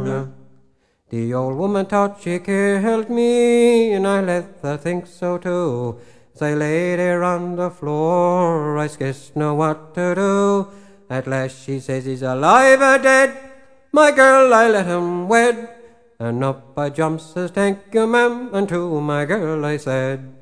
do. The old woman thought she killed me, and I let her think so too. As I lay there on the floor, I scarce know what to do. At last she says, he's alive or dead, my girl, I let him wed. And up I jumps, says, thank you, ma'am, and to my girl I said,